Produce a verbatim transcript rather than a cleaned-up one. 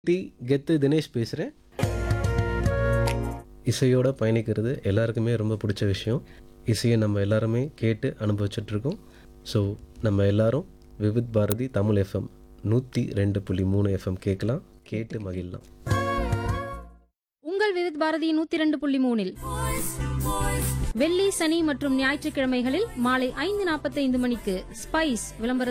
D கெத்து தினேஷ் பேசுகிறேன். இசையோட பயணிக்கிறது எல்லாருக்குமே ரொம்ப பிடிச்ச விஷயம். இசையை நம்ம எல்லாருமே கேட்டு அனுபவிச்சுட்ருக்கோம். ஸோ நம்ம எல்லாரும் விவித் பாரதி தமிழ் எஃப்எம் நூற்றி ரெண்டு புள்ளி மூணு எஃப்எம் கேட்கலாம், கேட்டு மகிழலாம். உங்கள் விவித் பாரதி நூத்தி இரண்டு புள்ளி மூணில் வெள்ளி, சனி மற்றும் ஞாயிற்றுக்கிழமைகளில் மாலை ஐந்து நாற்பத்தைந்து மணிக்கு ஸ்பைஸ் விளம்பர